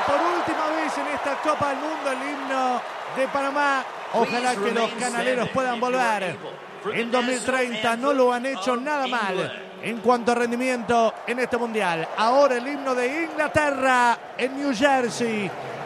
por última vez en esta Copa del Mundo el himno de Panamá. Ojalá que los canaleros puedan volver en 2030. No lo han hecho nada mal en cuanto a rendimiento en este mundial. Ahora el himno de Inglaterra en New Jersey.